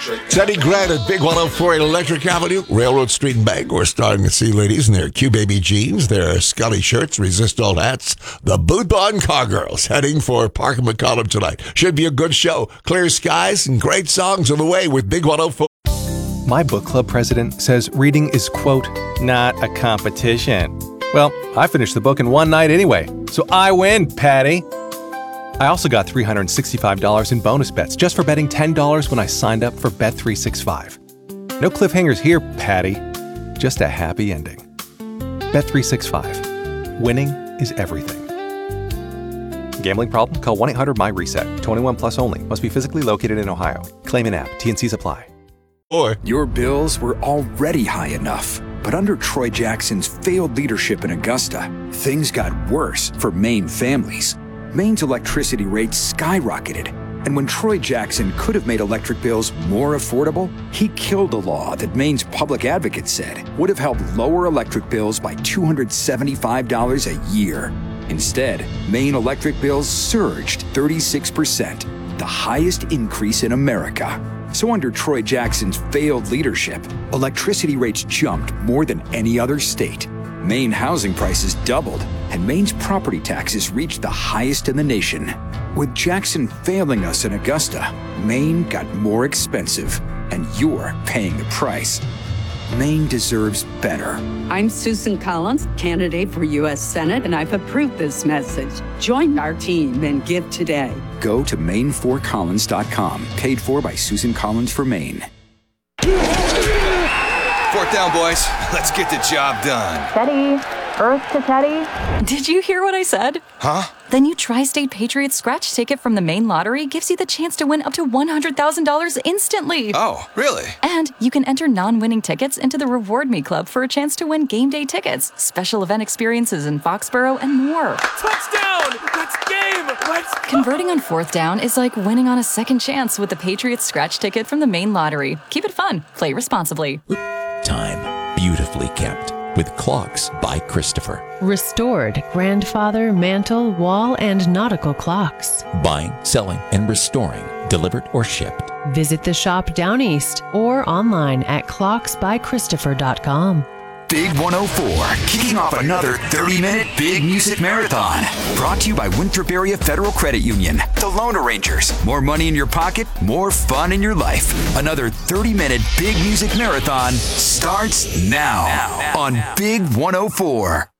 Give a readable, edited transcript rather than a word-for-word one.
Teddy Grant at Big 104 at Electric Avenue, Railroad Street in Bangor. Starting to see ladies in their Q-Baby jeans, their Scully shirts, Resist All hats. The Boot Barn Car Girls heading for Park and McCollum tonight. Should be a good show. Clear skies and great songs on the way with Big 104. My book club president says reading is, quote, not a competition. Well, I finished the book in one night anyway, so I win, Patty. I also got $365 in bonus bets just for betting $10 when I signed up for Bet365. No cliffhangers here, Patty. Just a happy ending. Bet365. Winning is everything. Gambling problem? Call 1-800-MY-RESET. 21 plus only. Must be physically located in Ohio. Claim in app. T&Cs apply. Your bills were already high enough. But under Troy Jackson's failed leadership in Augusta, things got worse for Maine families. Maine's electricity rates skyrocketed, and when Troy Jackson could have made electric bills more affordable, he killed a law that Maine's public advocate said would have helped lower electric bills by $275 a year. Instead, Maine electric bills surged 36%, the highest increase in America. So under Troy Jackson's failed leadership, electricity rates jumped more than any other state. Maine housing prices doubled, and Maine's property taxes reached the highest in the nation. With Jackson failing us in Augusta, Maine got more expensive, and you're paying the price. Maine deserves better. I'm Susan Collins, candidate for U.S. Senate, and I've approved this message. Join our team and give today. Go to Maine4Collins.com. Paid for by Susan Collins for Maine. Fourth down, boys. Let's get the job done. Teddy. Earth to Teddy. Did you hear what I said? Huh? The new Tri-State Patriots scratch ticket from the Maine Lottery gives you the chance to win up to $100,000 instantly. Oh, really? And you can enter non-winning tickets into the Reward Me Club for a chance to win game day tickets, special event experiences in Foxborough, and more. Touchdown! That's game! Let's go! Converting on fourth down is like winning on a second chance with the Patriots scratch ticket from the Maine Lottery. Keep it fun. Play responsibly. Time beautifully kept with Clocks by Christopher. Restored grandfather, mantle, wall, and nautical clocks. Buying, selling, and restoring, delivered or shipped. Visit the shop down east or online at clocksbychristopher.com. Big 104, kicking off another 30-minute Big Music Marathon. Brought to you by Winthrop Area Federal Credit Union. The Loan Arrangers. More money in your pocket, more fun in your life. Another 30-minute Big Music Marathon starts now on Big 104.